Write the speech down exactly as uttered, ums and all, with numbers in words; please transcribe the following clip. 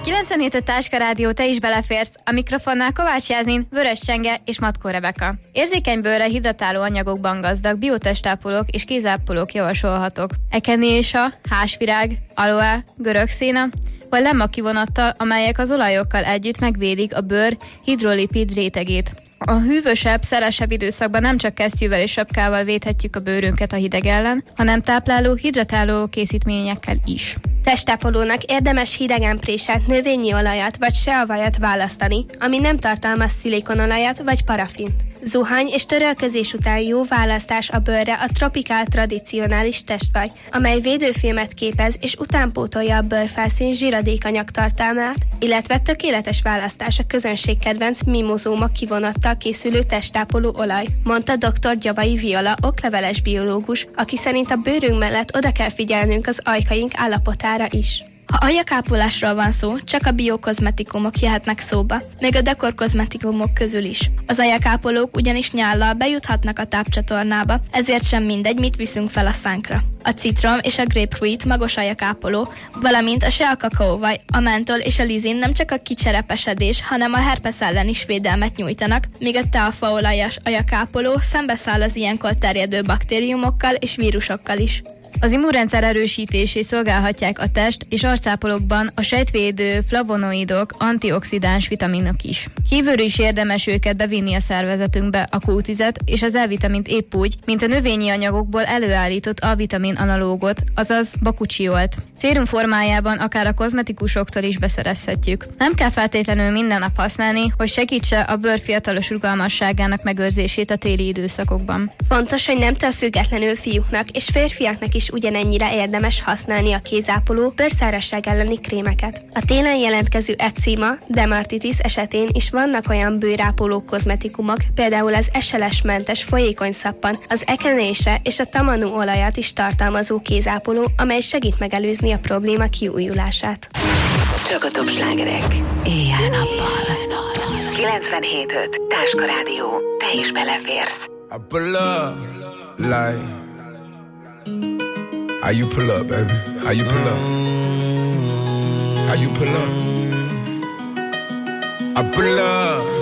kilencvenhét a Táska Rádió, te is beleférsz. A mikrofonnál Kovács Jászmin, Vörös Csenge és Matkó Rebeka. Érzékeny bőrre hidratáló anyagokban gazdag biotestápolók és kézápolók javasolhatók. Ekenésa, házvirág, aloe, görög széna, vagy lemma kivonattal, amelyek az olajokkal együtt megvédik a bőr hidrolipid rétegét. A hűvösebb, szelesebb időszakban nem csak kesztyűvel és sapkával védhetjük a bőrünket a hideg ellen, hanem tápláló, hidratáló készítményekkel is. Testápolónak érdemes hidegemprésát, növényi olajat vagy seavajat választani, ami nem tartalmaz szilikonolajat vagy parafint. Zuhany és törölközés után jó választás a bőrre a Tropical tradicionális testvaj, amely védőfilmet képez és utánpótolja a bőrfelszín zsíradékanyag tartalmát, illetve tökéletes választás a közönség kedvenc mimozóma kivonattal készülő testápoló olaj, mondta dr. Gyavai Viola, okleveles biológus, aki szerint a bőrünk mellett oda kell figyelnünk az ajkaink állapotára is. Ha ajakápolásról van szó, csak a biokozmetikumok jöhetnek szóba, még a dekorkozmetikumok közül is. Az ajakápolók ugyanis nyállal bejuthatnak a tápcsatornába, ezért sem mindegy, mit viszünk fel a szánkra. A citrom és a grapefruit magos ajakápoló, valamint a sea kakaóvaj, a mentol és a lizin nem csak a kicserepesedés, hanem a herpes ellen is védelmet nyújtanak, míg a teafaolajas ajakápoló szembeszáll az ilyenkor terjedő baktériumokkal és vírusokkal is. Az immunrendszer erősítését szolgálhatják a test és arcápolókban a sejtvédő flavonoidok, antioxidáns vitaminok is. Kívülről is érdemes őket bevinni a szervezetünkbe, a kú tízet és az E-vitamint épp úgy, mint a növényi anyagokból előállított A-vitamin analógot, azaz bakucsiolt. Szérum formájában akár a kozmetikusoktól is beszerezhetjük. Nem kell feltétlenül minden nap használni, hogy segítse a bőr fiatalos rugalmasságának megőrzését a téli időszakokban. Fontos, hogy nemtől függetlenül fiúknak és férfiaknak is ugyanennyire érdemes használni a kézápoló bőrszárazság elleni krémeket. A télen jelentkező ekcíma, dermatitis esetén is vannak olyan bőrápoló kozmetikumok, például az es el es-mentes folyékony szappan, az ekenése és a tamanu olajat is tartalmazó kézápoló, amely segít megelőzni a probléma kiújulását. Csak a top slágerek, éjjel-nappal. kilencvenhét öt Táska Rádió, te is beleférsz. I pull up, like how you pull up, baby? How you pull up? How you pull up? I pull up.